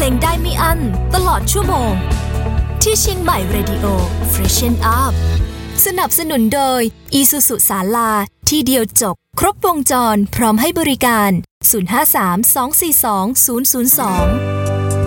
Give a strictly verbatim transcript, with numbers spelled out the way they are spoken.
ลงได้ไม่อั้นตลอดชั่วโมงที่เชียงใหม่ Radio Freshen Up สนับสนุนโดย Isuzu ศาลาที่เดียวจบครบวงจรพร้อมให้บริการศูนย์ ห้า สาม สอง สี่ สอง ศูนย์ ศูนย์ สอง